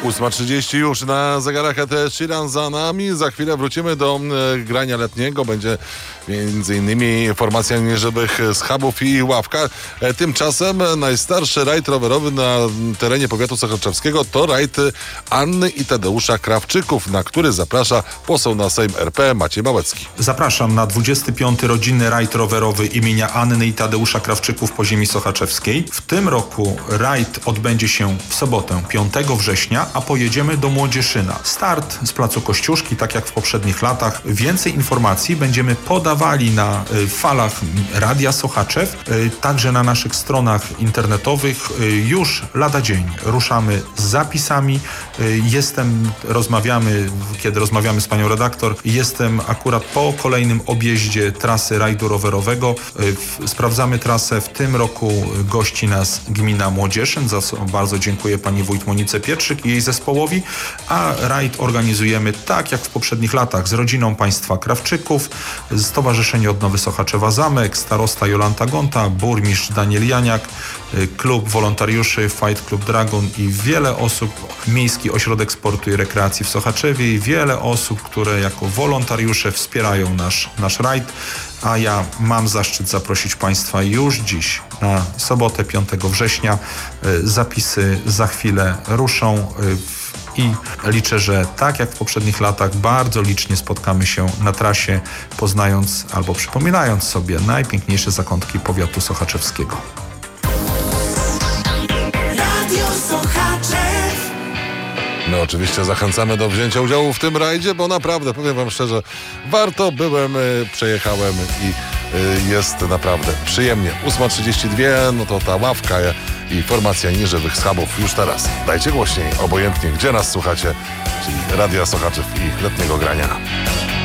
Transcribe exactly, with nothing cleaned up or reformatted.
ósma trzydzieści już na zegarach E T S Sheeran za nami. Za chwilę wrócimy do e, grania letniego. Będzie między innymi formacja nieżywych schabów i ławka. E, tymczasem najstarszy rajd rowerowy na terenie powiatu sochaczewskiego to rajd Anny i Tadeusza Krawczyków, na który zaprasza poseł na Sejm R P Maciej Małecki. Zapraszam na dwudziesty piąty rodzinny rajd rowerowy imienia Anny i Tadeusza Krawczyków po ziemi sochaczewskiej. W tym roku rajd odbędzie się w sobotę, piątego września, a pojedziemy do Młodzieszyna. Start z placu Kościuszki, tak jak w poprzednich latach. Więcej informacji będziemy podawali na y, falach Radia Sochaczew, y, także na naszych stronach internetowych. Y, już lada dzień ruszamy z zapisami. Y, jestem, rozmawiamy, kiedy rozmawiamy z panią redaktor, jestem akurat po kolejnym objeździe trasy rajdu rowerowego. Y, w, sprawdzamy trasę. W tym roku gości nas gmina Młodzieszyn, za co bardzo dziękuję pani wójt Monice Pietrzyk i jej zespołowi, a rajd organizujemy tak jak w poprzednich latach z rodziną państwa Krawczyków, Stowarzyszenie Odnowy Sochaczewa Zamek, starosta Jolanta Gonta, burmistrz Daniel Janiak, klub wolontariuszy Fight Club Dragon i wiele osób, Miejski Ośrodek Sportu i Rekreacji w Sochaczewie i wiele osób, które jako wolontariusze wspierają nasz, nasz rajd. A ja mam zaszczyt zaprosić Państwa już dziś na sobotę, piątego września. Zapisy za chwilę ruszą i liczę, że tak jak w poprzednich latach bardzo licznie spotkamy się na trasie, poznając albo przypominając sobie najpiękniejsze zakątki powiatu sochaczewskiego. Radio Sochaczew. My oczywiście zachęcamy do wzięcia udziału w tym rajdzie, bo naprawdę, powiem wam szczerze, warto, byłem, przejechałem i jest naprawdę przyjemnie. ósma trzydzieści dwa, no to ta ławka i formacja nieżywych schabów już teraz. Dajcie głośniej, obojętnie gdzie nas słuchacie, czyli Radia Sochaczew i letniego grania.